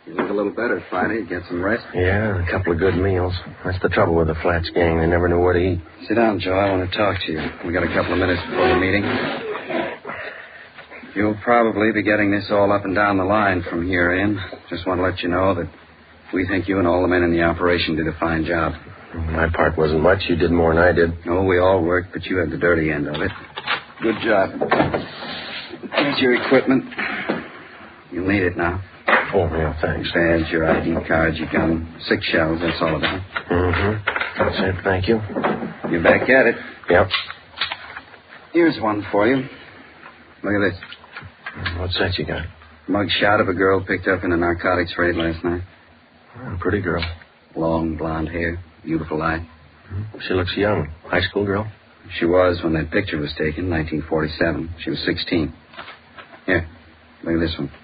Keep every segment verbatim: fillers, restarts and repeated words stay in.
You look a little better, Friday. Get some rest? Yeah, a couple of good meals. That's the trouble with the Flats gang. They never knew where to eat. Sit down, Joe. I want to talk to you. We got a couple of minutes before the meeting. You'll probably be getting this all up and down the line from here in. Just want to let you know that we think you and all the men in the operation did a fine job. My part wasn't much. You did more than I did. No, we all worked, but you had the dirty end of it. Good job. Here's your equipment. You'll need it now. Oh, yeah, thanks. Badge, your I D card, your gun. Six shells, that's all about. Mm-hmm. That's it, thank you. You're back at it. Yep. Here's one for you. Look at this. What's that you got? Mug shot of a girl picked up in a narcotics raid last night. Oh, pretty girl. Long blonde hair, beautiful eye. She looks young. High school girl? She was when that picture was taken, nineteen forty-seven. She was sixteen. Here, look at this one.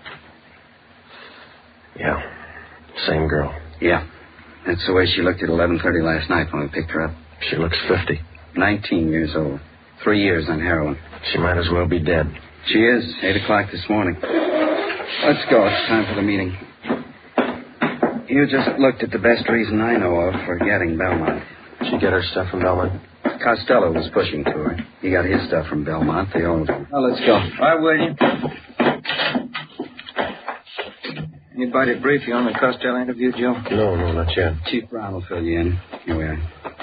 Yeah, same girl. Yeah, that's the way she looked at eleven thirty last night when we picked her up. She looks fifty. nineteen years old. Three years on heroin. She might as well be dead. She is. Eight o'clock this morning. Let's go. It's time for the meeting. You just looked at the best reason I know of for getting Belmont. She get her stuff from Belmont? Costello was pushing to her. He got his stuff from Belmont. They all do. Well, let's go. Why, William? Anybody brief you on the Costello interview, Joe? No, no, not yet. Chief Brown will fill you in. Here we are.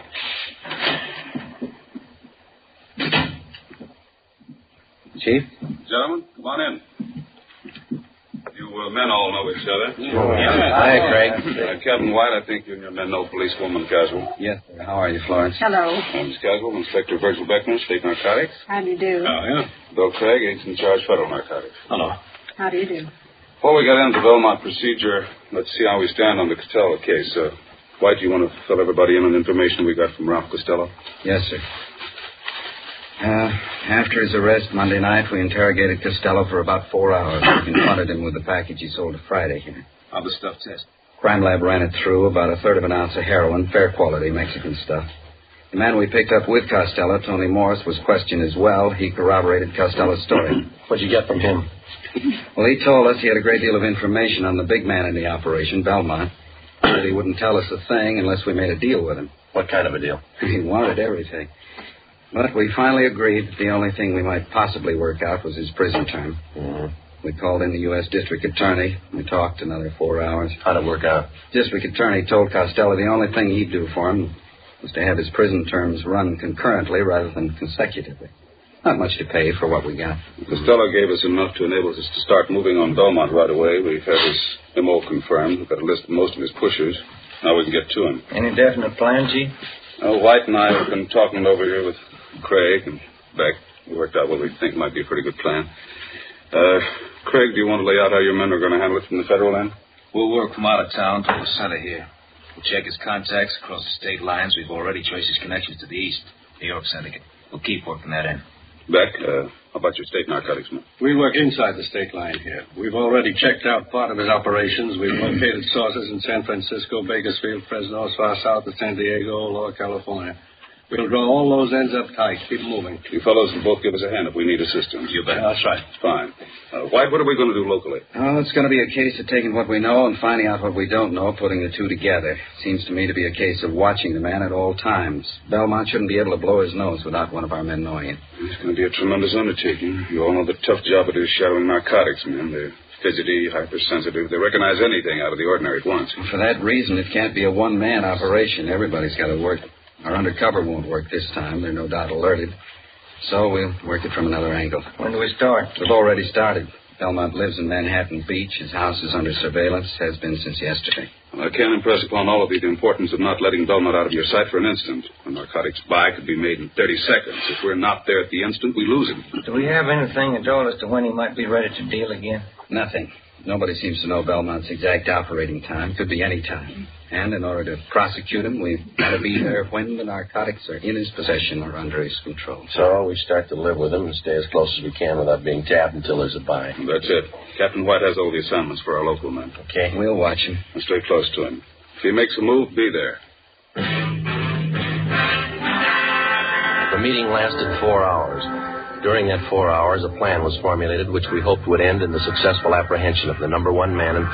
Chief? Gentlemen, come on in. You uh, men all know each other. Oh, yeah. Hi, Craig. Uh, Captain White, I think you and your men know policewoman Caswell. Yes, sir. How are you, Florence? Hello. Uh, Miss Caswell, Inspector Virgil Beckman, State Narcotics. How do you do? Oh, yeah. Bill Craig, Agent in Charge, Federal Narcotics. Hello. How do you do? Before we get into the Belmont procedure, let's see how we stand on the Costello case. Uh, White, you want to fill everybody in on information we got from Ralph Costello? Yes, sir. Uh, after his arrest Monday night, we interrogated Costello for about four hours. We confronted him with the package he sold to Friday here. How'd the stuff test? Crime Lab ran it through, about a third of an ounce of heroin, fair quality Mexican stuff. The man we picked up with Costello, Tony Morris, was questioned as well. He corroborated Costello's story. What'd you get from him? Well, he told us he had a great deal of information on the big man in the operation, Belmont. But he wouldn't tell us a thing unless we made a deal with him. What kind of a deal? He wanted everything. But we finally agreed that the only thing we might possibly work out was his prison term. Mm-hmm. We called in the U S District Attorney. We talked another four hours. How'd it work out? District Attorney told Costello the only thing he'd do for him was to have his prison terms run concurrently rather than consecutively. Not much to pay for what we got. Costello gave us enough to enable us to start moving on Belmont right away. We've had his M O confirmed. We've got a list of most of his pushers. Now we can get to him. Any definite plan, Chief? Uh, White and I have been talking it over here with Craig and Beck. We worked out what we think might be a pretty good plan. Uh, Craig, do you want to lay out how your men are going to handle it from the federal end? We'll work from out of town to the center here. We'll check his contacts across the state lines. We've already traced his connections to the east, New York Syndicate. We'll keep working that in. Beck, uh, how about your state narcotics men? We work inside the state line here. We've already checked out part of his operations. We've located sources in San Francisco, Bakersfield, Fresno, as far south as San Diego, Lower California. We'll draw all those ends up tight. Keep moving. You fellows can both give us a hand if we need assistance. You bet. Yeah, that's right. Fine. Uh, White, what are we going to do locally? Oh, it's going to be a case of taking what we know and finding out what we don't know, putting the two together. Seems to me to be a case of watching the man at all times. Belmont shouldn't be able to blow his nose without one of our men knowing it. It's going to be a tremendous undertaking. You all know the tough job it is shadowing narcotics men. They're fidgety, hypersensitive. They recognize anything out of the ordinary at once. For that reason, it can't be a one-man operation. Everybody's got to work. Our undercover won't work this time. They're no doubt alerted. So we'll work it from another angle. When do we start? We've already started. Belmont lives in Manhattan Beach. His house is under surveillance, has been since yesterday. Well, I can't impress upon all of you the importance of not letting Belmont out of your sight for an instant. A narcotics buy could be made in thirty seconds. If we're not there at the instant, we lose him. Do we have anything at all as to when he might be ready to deal again? Nothing. Nobody seems to know Belmont's exact operating time. Could be any time. And in order to prosecute him, we've got to be there when the narcotics are in his possession or under his control. So we start to live with him and stay as close as we can without being tapped until there's a buy. That's it. Captain White has all the assignments for our local men. Okay. We'll watch him. And stay close to him. If he makes a move, be there. The meeting lasted four hours. During that four hours, a plan was formulated which we hoped would end in the successful apprehension of the number one man in